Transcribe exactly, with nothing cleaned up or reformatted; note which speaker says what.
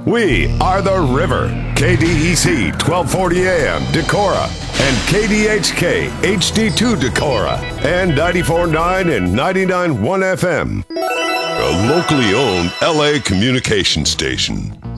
Speaker 1: We are the River, K D E C twelve forty A M Decorah, and K D H K H D two Decorah, and ninety-four point nine and ninety-nine point one F M. A locally owned L A communication station.